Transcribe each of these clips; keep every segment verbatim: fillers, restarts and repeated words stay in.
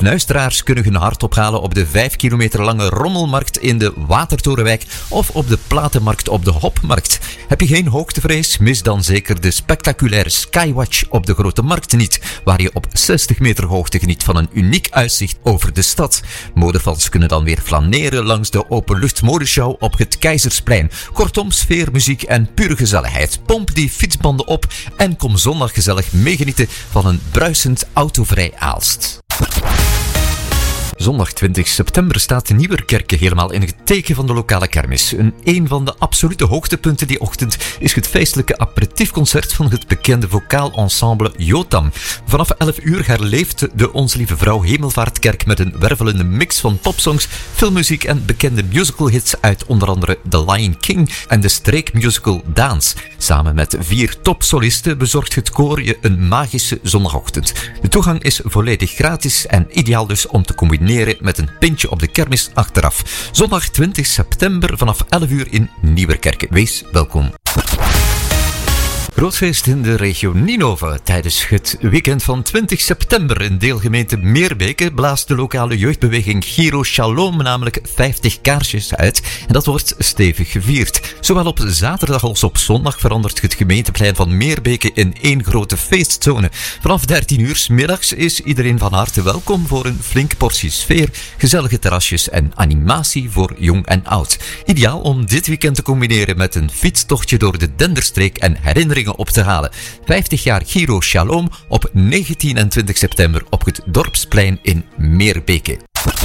Snuisteraars kunnen hun hart ophalen op de vijf kilometer lange rommelmarkt in de Watertorenwijk of op de Platenmarkt op de Hopmarkt. Heb je geen hoogtevrees? Mis dan zeker de spectaculaire Skywatch op de Grote Markt niet, waar je op zestig meter hoogte geniet van een uniek uitzicht over de stad. Modefans kunnen dan weer flaneren langs de openluchtmodeshow op het Keizersplein. Kortom, sfeer, muziek en pure gezelligheid. Pomp die fietsbanden op en kom zondag gezellig meegenieten van een bruisend autovrij Aalst. Zondag twintig september staat Nieuwerkerke helemaal in het teken van de lokale kermis. Een, een van de absolute hoogtepunten die ochtend is het feestelijke aperitiefconcert van het bekende vocaal ensemble Jotam. Vanaf elf uur herleeft de Onze Lieve Vrouw Hemelvaartkerk met een wervelende mix van popsongs, filmmuziek en bekende musicalhits uit onder andere The Lion King en de streekmusical Daans. Samen met vier topsolisten bezorgt het koor je een magische zondagochtend. De toegang is volledig gratis en ideaal dus om te combineren met een pintje op de kermis achteraf. Zondag twintig september vanaf elf uur in Nieuwerkerke. Wees welkom. Grootfeest in de regio Ninove. Tijdens het weekend van twintig september in deelgemeente Meerbeke blaast de lokale jeugdbeweging Giro Shalom namelijk vijftig kaarsjes uit. En dat wordt stevig gevierd. Zowel op zaterdag als op zondag verandert het gemeenteplein van Meerbeke in één grote feestzone. Vanaf dertien uur 's middags is iedereen van harte welkom voor een flinke portie sfeer, gezellige terrasjes en animatie voor jong en oud. Ideaal om dit weekend te combineren met een fietstochtje door de Denderstreek en herinneringen op te halen. vijftig jaar Giro Shalom op negentien en twintig september op het Dorpsplein in Meerbeke.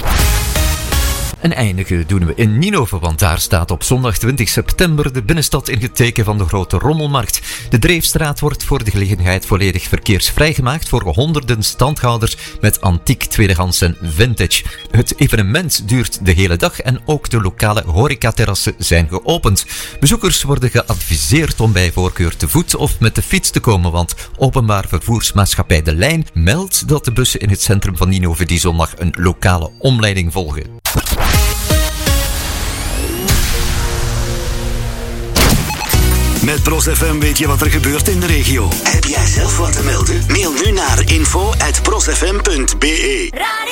En eindigen doen we in Ninove, want daar staat op zondag twintig september de binnenstad in het teken van de grote rommelmarkt. De Dreefstraat wordt voor de gelegenheid volledig verkeersvrij gemaakt voor honderden standhouders met antiek, tweedehands en vintage. Het evenement duurt de hele dag en ook de lokale horecaterrassen zijn geopend. Bezoekers worden geadviseerd om bij voorkeur te voet of met de fiets te komen, want openbaar vervoersmaatschappij De Lijn meldt dat de bussen in het centrum van Ninove die zondag een lokale omleiding volgen. Met Pros F M weet je wat er gebeurt in de regio. Heb jij zelf wat te melden? Mail nu naar info at prosfm punt be.